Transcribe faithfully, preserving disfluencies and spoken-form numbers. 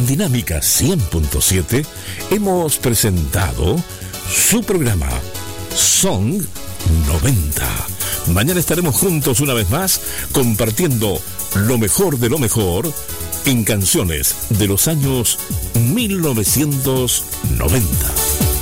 En Dinámica cien punto siete hemos presentado su programa Song noventa. Mañana estaremos juntos una vez más compartiendo lo mejor de lo mejor en canciones de los años mil novecientos noventa.